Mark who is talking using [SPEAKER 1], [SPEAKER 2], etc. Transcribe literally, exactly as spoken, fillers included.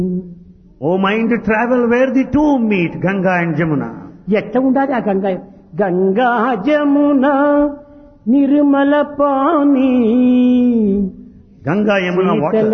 [SPEAKER 1] O mind, travel where the two meet, Ganga and Jamuna.
[SPEAKER 2] ఎట్ట ఉండాలి ఆ Ganga Ganga Jamuna Nirmala pani
[SPEAKER 1] Ganga, Yamuna, water.